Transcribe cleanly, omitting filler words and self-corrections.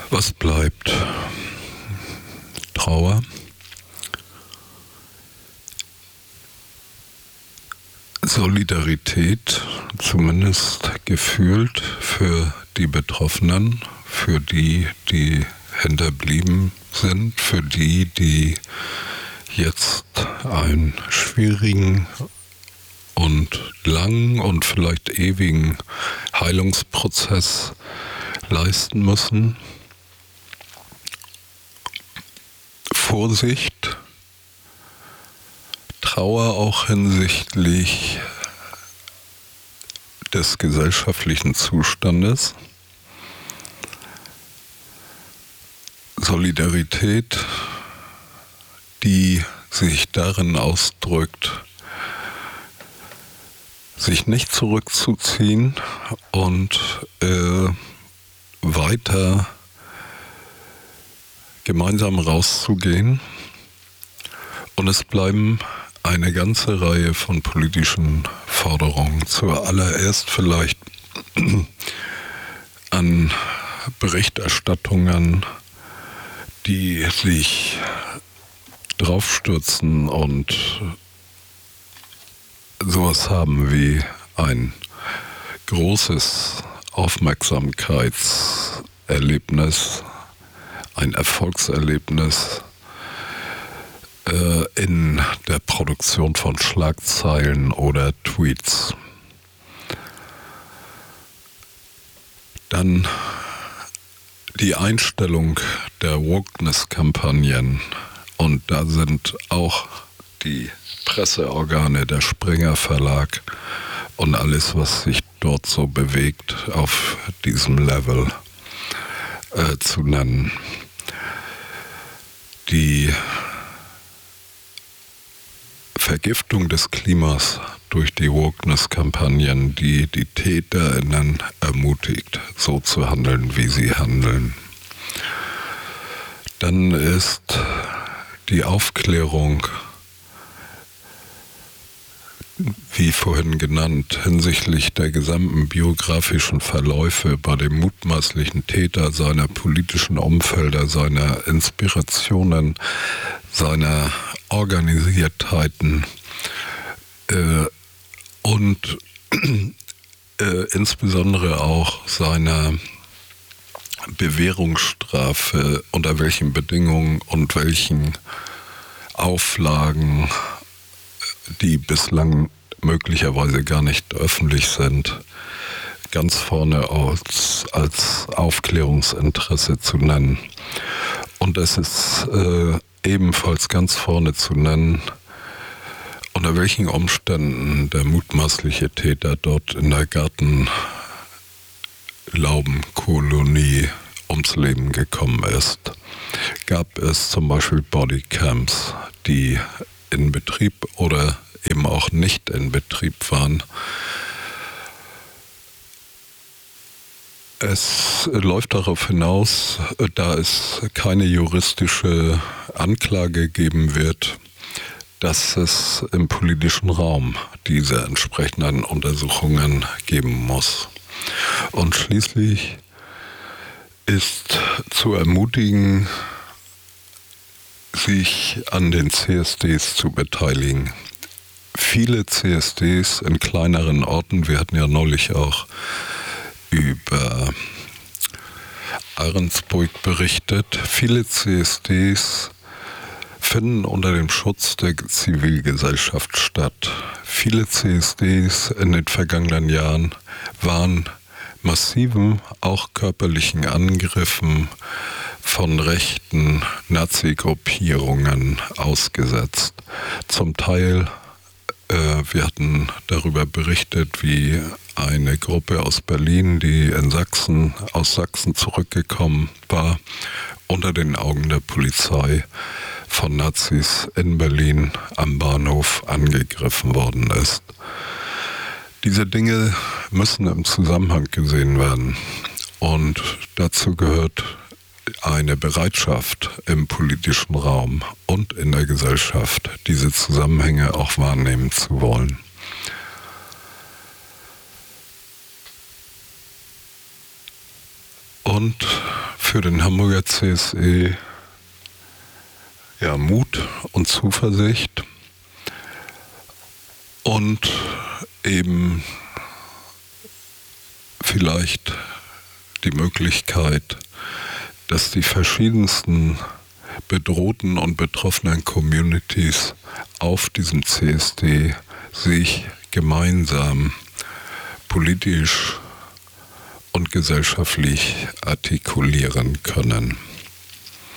Was bleibt? Trauer. Solidarität, zumindest gefühlt für die Betroffenen, für die, die hinterblieben sind, für die, die jetzt einen schwierigen und langen und vielleicht ewigen Heilungsprozess leisten müssen. Vorsicht, Trauer auch hinsichtlich des gesellschaftlichen Zustandes, Solidarität, die sich darin ausdrückt, sich nicht zurückzuziehen und weiter gemeinsam rauszugehen. Und es bleiben eine ganze Reihe von politischen Forderungen. Zuallererst vielleicht an Berichterstattungen, die sich draufstürzen und sowas haben wie ein großes Aufmerksamkeitserlebnis, ein Erfolgserlebnis in der Produktion von Schlagzeilen oder Tweets. Dann die Einstellung der Wokeness-Kampagnen, und da sind auch die Presseorgane, der Springer Verlag und alles, was sich dort so bewegt, auf diesem Level zu nennen. Die Vergiftung des Klimas durch die Wokeness-Kampagnen, die die TäterInnen ermutigt, so zu handeln, wie sie handeln. Dann ist die Aufklärung, wie vorhin genannt, hinsichtlich der gesamten biografischen Verläufe bei dem mutmaßlichen Täter, seiner politischen Umfelder, seiner Inspirationen, seiner Organisiertheiten und insbesondere auch seiner Bewährungsstrafe, unter welchen Bedingungen und welchen Auflagen, die bislang möglicherweise gar nicht öffentlich sind, ganz vorne als Aufklärungsinteresse zu nennen. Und es ist ebenfalls ganz vorne zu nennen, unter welchen Umständen der mutmaßliche Täter dort in der Gartenlaubenkolonie ums Leben gekommen ist. Gab es zum Beispiel Bodycams, die in Betrieb oder eben auch nicht in Betrieb waren. Es läuft darauf hinaus, da es keine juristische Anklage geben wird, dass es im politischen Raum diese entsprechenden Untersuchungen geben muss. Und schließlich ist zu ermutigen, sich an den CSDs zu beteiligen. Viele CSDs in kleineren Orten, wir hatten ja neulich auch über Ahrensburg berichtet, viele CSDs finden unter dem Schutz der Zivilgesellschaft statt. Viele CSDs in den vergangenen Jahren waren massiven, auch körperlichen Angriffen von rechten Nazi-Gruppierungen ausgesetzt. Zum Teil, wir hatten darüber berichtet, wie eine Gruppe aus Berlin, die aus Sachsen zurückgekommen war, unter den Augen der Polizei von Nazis in Berlin am Bahnhof angegriffen worden ist. Diese Dinge müssen im Zusammenhang gesehen werden. Und dazu gehört eine Bereitschaft im politischen Raum und in der Gesellschaft, diese Zusammenhänge auch wahrnehmen zu wollen. Und für den Hamburger CSE ja, Mut und Zuversicht und eben vielleicht die Möglichkeit, dass die verschiedensten bedrohten und betroffenen Communities auf diesem CSD sich gemeinsam politisch und gesellschaftlich artikulieren können.